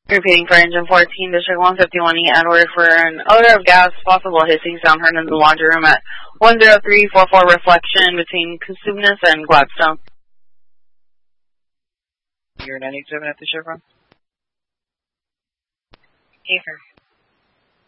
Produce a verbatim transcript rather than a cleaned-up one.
Repeating for engine fourteen, District one fifty-one E, Edward, for an odor of gas, possible hissing sound heard in the laundry room at one oh three four four Reflection between Cosumnes and Gladstone. You're nine eight seven at the Chevron? Affirm.